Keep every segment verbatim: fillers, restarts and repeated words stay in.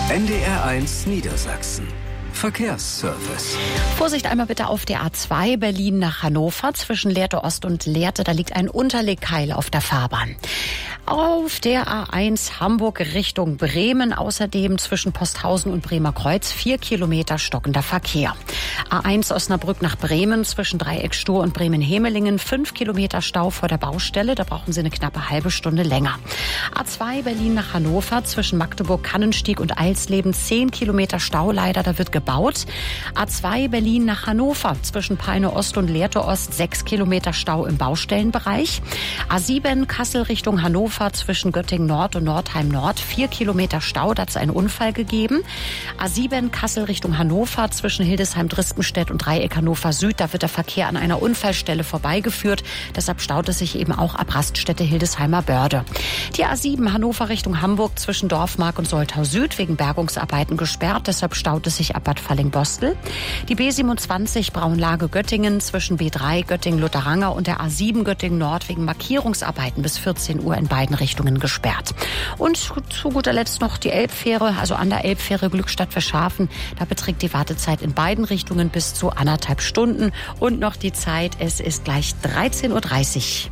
N D R eins Niedersachsen. Verkehrsservice. Vorsicht einmal bitte auf der A zwei Berlin nach Hannover. Zwischen Lehrte Ost und Lehrte, da liegt ein Unterlegkeil auf der Fahrbahn. Auf der A eins Hamburg Richtung Bremen. Außerdem zwischen Posthausen und Bremer Kreuz vier Kilometer stockender Verkehr. A eins Osnabrück nach Bremen zwischen Dreieck Stur und Bremen-Hemelingen. fünf Kilometer Stau vor der Baustelle. Da brauchen Sie eine knappe halbe Stunde länger. A zwei Berlin nach Hannover zwischen Magdeburg-Kannenstieg und Eilsleben. zehn Kilometer Stau leider. Da wird gebaut. A zwei Berlin nach Hannover zwischen Peine Ost und Lehrte Ost. sechs Kilometer Stau im Baustellenbereich. A sieben Kassel Richtung Hannover zwischen Göttingen Nord und Nordheim Nord. vier Kilometer Stau, da hat es einen Unfall gegeben. A sieben Kassel Richtung Hannover zwischen Hildesheim-Drispenstedt und Dreieck Hannover Süd. Da wird der Verkehr an einer Unfallstelle vorbeigeführt. Deshalb staut es sich eben auch ab Raststätte Hildesheimer Börde. Die A sieben Hannover Richtung Hamburg zwischen Dorfmark und Soltau Süd wegen Bergungsarbeiten gesperrt. Deshalb staut es sich ab Bad Falling-Bostel. Die B siebenundzwanzig Braunlage Göttingen zwischen B drei Göttingen-Lutteranger und der A sieben Göttingen Nord wegen Markierungsarbeiten bis vierzehn Uhr in beiden Richtungen gesperrt. Und zu guter Letzt noch die Elbfähre, also an der Elbfähre Glückstadt-Verschafen. Da beträgt die Wartezeit in beiden Richtungen bis zu anderthalb Stunden. Und noch die Zeit, es ist gleich dreizehn Uhr dreißig.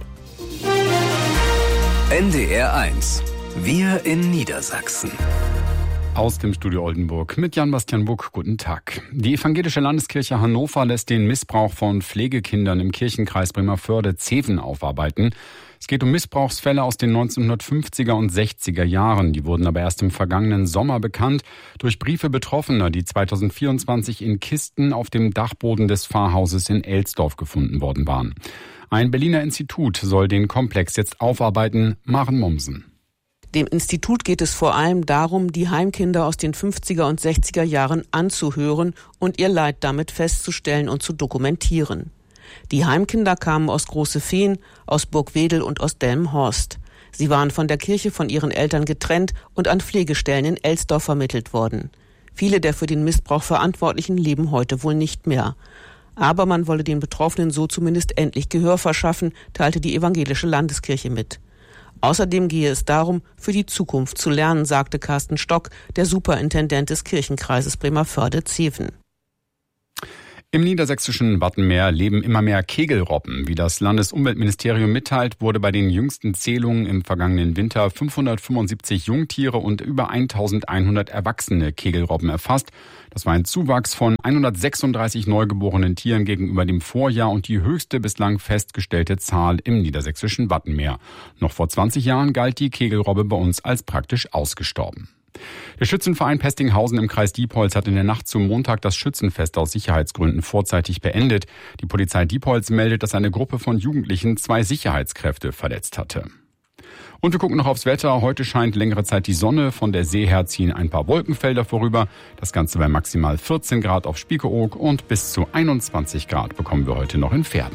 N D R eins. Wir in Niedersachsen. Aus dem Studio Oldenburg mit Jan-Bastian Buck. Guten Tag. Die Evangelische Landeskirche Hannover lässt den Missbrauch von Pflegekindern im Kirchenkreis Bremerförde-Zeven aufarbeiten. Es geht um Missbrauchsfälle aus den neunzehnhundertfünfziger und sechziger Jahren. Die wurden aber erst im vergangenen Sommer bekannt durch Briefe Betroffener, die zweitausendvierundzwanzig in Kisten auf dem Dachboden des Pfarrhauses in Elsdorf gefunden worden waren. Ein Berliner Institut soll den Komplex jetzt aufarbeiten. Maren Mommsen. Dem Institut geht es vor allem darum, die Heimkinder aus den fünfziger und sechziger Jahren anzuhören und ihr Leid damit festzustellen und zu dokumentieren. Die Heimkinder kamen aus Große Fehn, aus Burgwedel und aus Delmenhorst. Sie waren von der Kirche von ihren Eltern getrennt und an Pflegestellen in Elsdorf vermittelt worden. Viele der für den Missbrauch Verantwortlichen leben heute wohl nicht mehr. Aber man wolle den Betroffenen so zumindest endlich Gehör verschaffen, teilte die Evangelische Landeskirche mit. Außerdem gehe es darum, für die Zukunft zu lernen, sagte Carsten Stock, der Superintendent des Kirchenkreises Bremerförde-Zeven. Im niedersächsischen Wattenmeer leben immer mehr Kegelrobben. Wie das Landesumweltministerium mitteilt, wurde bei den jüngsten Zählungen im vergangenen Winter fünfhundertfünfundsiebzig Jungtiere und über eintausendeinhundert erwachsene Kegelrobben erfasst. Das war ein Zuwachs von hundertsechsunddreißig neugeborenen Tieren gegenüber dem Vorjahr und die höchste bislang festgestellte Zahl im niedersächsischen Wattenmeer. Noch vor zwanzig Jahren galt die Kegelrobbe bei uns als praktisch ausgestorben. Der Schützenverein Pestinghausen im Kreis Diepholz hat in der Nacht zum Montag das Schützenfest aus Sicherheitsgründen vorzeitig beendet. Die Polizei Diepholz meldet, dass eine Gruppe von Jugendlichen zwei Sicherheitskräfte verletzt hatte. Und wir gucken noch aufs Wetter. Heute scheint längere Zeit die Sonne. Von der See her ziehen ein paar Wolkenfelder vorüber. Das Ganze bei maximal vierzehn Grad auf Spiekeroog und bis zu einundzwanzig Grad bekommen wir heute noch in Verden.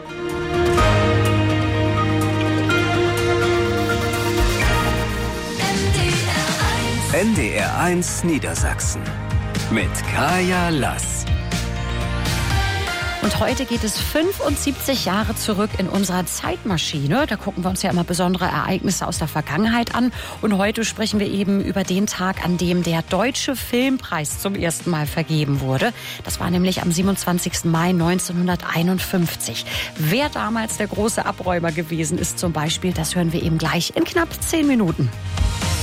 N D R eins Niedersachsen mit Kaya Lass. Und heute geht es fünfundsiebzig Jahre zurück in unserer Zeitmaschine. Da gucken wir uns ja immer besondere Ereignisse aus der Vergangenheit an. Und heute sprechen wir eben über den Tag, an dem der Deutsche Filmpreis zum ersten Mal vergeben wurde. Das war nämlich am siebenundzwanzigsten Mai neunzehnhunderteinundfünfzig. Wer damals der große Abräumer gewesen ist zum Beispiel, das hören wir eben gleich in knapp zehn Minuten.